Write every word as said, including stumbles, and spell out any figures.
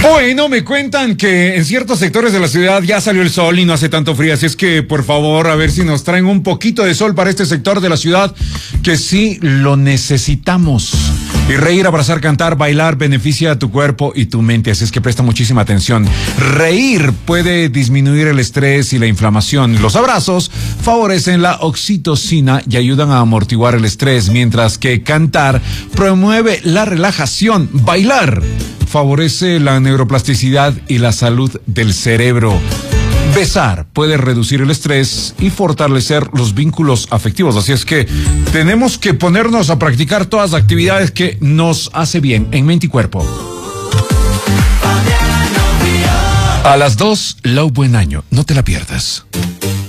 Bueno, me cuentan que en ciertos sectores de la ciudad ya salió el sol y no hace tanto frío, así es que por favor a ver si nos traen un poquito de sol para este sector de la ciudad que sí lo necesitamos. Y reír, abrazar, cantar, bailar beneficia a tu cuerpo y tu mente, así es que presta muchísima atención. Reír puede disminuir el estrés y la inflamación. Los abrazos favorecen la oxitocina y ayudan a amortiguar el estrés, mientras que cantar promueve la relajación. Bailar favorece la neuroplasticidad y la salud del cerebro. Besar puede reducir el estrés y fortalecer los vínculos afectivos. Así es que tenemos que ponernos a practicar todas las actividades que nos hace bien en mente y cuerpo. A las dos, Lau Buen Año. No te la pierdas.